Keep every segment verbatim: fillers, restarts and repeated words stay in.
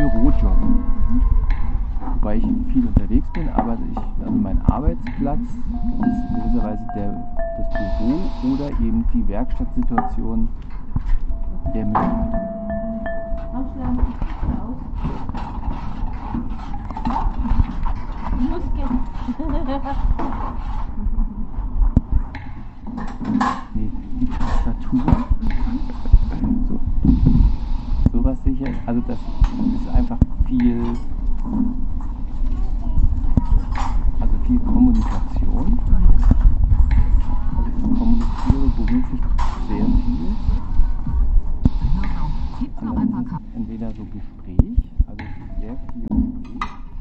Bürojobben. Wobei ich viel unterwegs bin, aber ich, also mein Arbeitsplatz ist gewisserweise der, das Büro oder eben die Werkstattsituation der Mitarbeiter. Nee, die Tastatur. So. Sowas sicher. Also das ist einfach viel, also viel Kommunikation. Also ich kommuniziere beruflich sehr viel. Also entweder so Gespräch, also sehr viel Gespräch.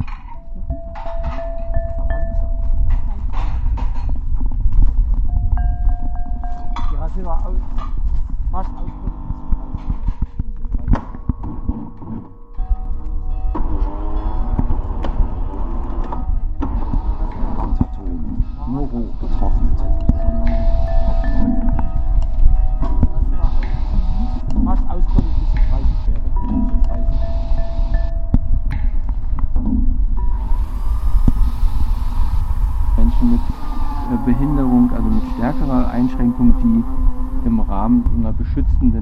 Nur roh getrocknet. Fast ausgerollt bis zu dreißig Pferde. Menschen mit äh, Behinderung, also mit stärkerer Einschränkung, die im Rahmen einer beschützten